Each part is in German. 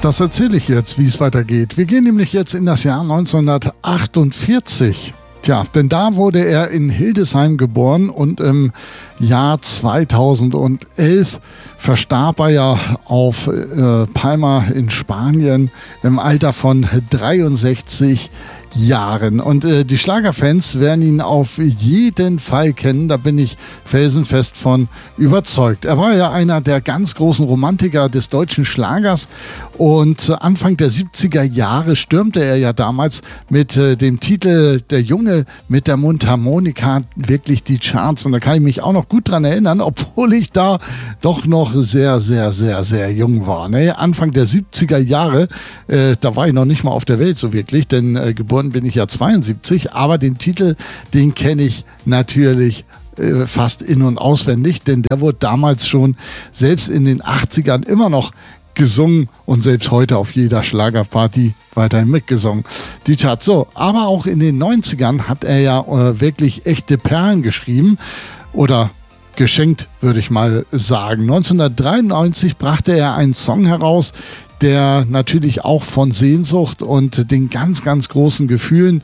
Das erzähle ich jetzt, wie es weitergeht. Wir gehen nämlich jetzt in das Jahr 1948. Tja, denn da wurde er in Hildesheim geboren und im Jahr 2011 verstarb er ja auf Palma in Spanien im Alter von 63 Jahren. Und die Schlagerfans werden ihn auf jeden Fall kennen, da bin ich felsenfest von überzeugt. Er war ja einer der ganz großen Romantiker des deutschen Schlagers und Anfang der 70er Jahre stürmte er ja damals mit dem Titel Der Junge mit der Mundharmonika wirklich die Charts. Und da kann ich mich auch noch gut dran erinnern, obwohl ich da doch noch sehr, sehr, sehr, sehr jung war. Ne? Anfang der 70er Jahre, da war ich noch nicht mal auf der Welt so wirklich, denn geboren bin ich ja 72, aber den Titel, den kenne ich natürlich fast in- und auswendig, denn der wurde damals schon selbst in den 80ern immer noch gesungen und selbst heute auf jeder Schlagerparty weiterhin mitgesungen. Die Charts so, aber auch in den 90ern hat er ja wirklich echte Perlen geschrieben oder geschenkt, würde ich mal sagen. 1993 brachte er einen Song heraus, der natürlich auch von Sehnsucht und den ganz, ganz großen Gefühlen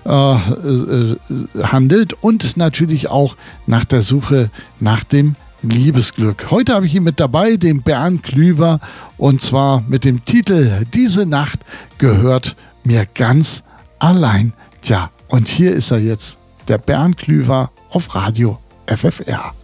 handelt und natürlich auch nach der Suche nach dem Liebesglück. Heute habe ich ihn mit dabei, den Bernd Klüver, und zwar mit dem Titel Diese Nacht gehört mir ganz allein. Tja, und hier ist er jetzt, der Bernd Klüver auf Radio FFR.